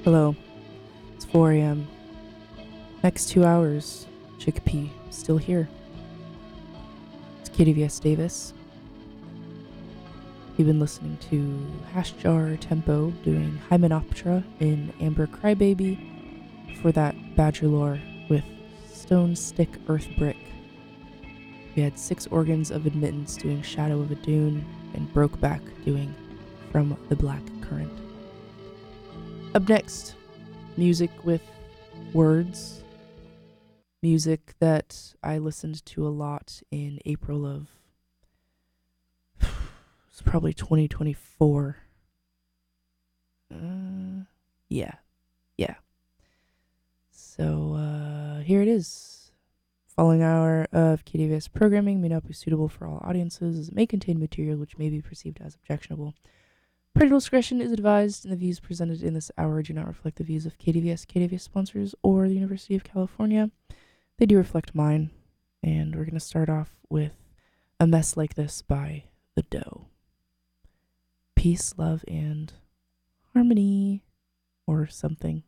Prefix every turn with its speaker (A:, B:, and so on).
A: Hello, it's 4 a.m. Next 2 hours, Chickpea still here. It's KDVS Davis. You've been listening to Hashjar Tempo doing Hymenoptera in Amber Crybaby. For that, Badger Lore with Stone Stick Earth Brick. We had Six Organs of Admittance doing Shadow of a Dune, and Brokeback doing From the Black Current. Up next, music with words. Music that I listened to a lot in April of, it's probably 2024. Yeah. So, here it is. Following hour of KDVS programming may not be suitable for all audiences, as it may contain material which may be perceived as objectionable. Parental discretion is advised, and the views presented in this hour do not reflect the views of KDVS, KDVS sponsors, or the University of California. They do reflect mine, and we're going to start off with A Mess Like This by The Doe. Peace, love, and harmony, or something.